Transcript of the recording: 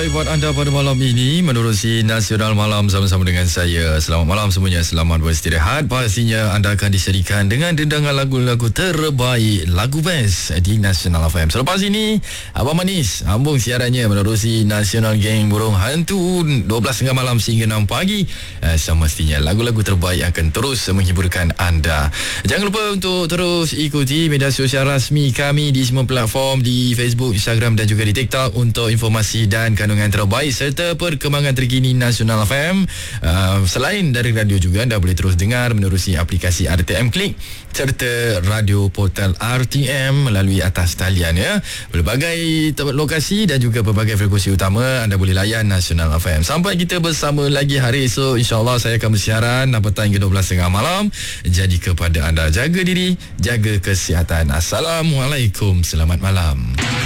terbaik buat anda pada malam ini menerusi Nasional Malam sama-sama dengan saya. Selamat malam semuanya, selamat beristirahat. Pastinya anda akan disediakan dengan dendangan lagu-lagu terbaik, lagu best di Nasional FM. Selepas ini Abang Manis sambung siarannya menerusi Nasional Geng Burung Hantu 12.30 malam sehingga 6 pagi. Semestinya lagu-lagu terbaik akan terus menghiburkan anda. Jangan lupa untuk terus ikuti media sosial rasmi kami di semua platform, di Facebook, Instagram dan juga di TikTok untuk informasi dan kandungan terbaik serta perkembangan terkini Nasional FM. Selain dari radio juga anda boleh terus dengar menerusi aplikasi RTM Klik serta radio portal RTM melalui atas talian ya. Berbagai tempat lokasi dan juga berbagai frekuensi utama anda boleh layan Nasional FM. Sampai kita bersama lagi hari esok, insya-Allah saya akan bersiaran petang hingga 12.30 malam. Jadi kepada anda, jaga diri, jaga kesihatan. Assalamualaikum, selamat malam.